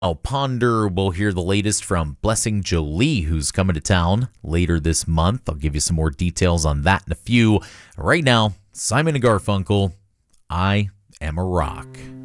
I'll ponder. We'll hear the latest from Blessing Jolie, who's coming to town later this month. I'll give you some more details on that in a few. Right now, Simon and Garfunkel, I Am a Rock.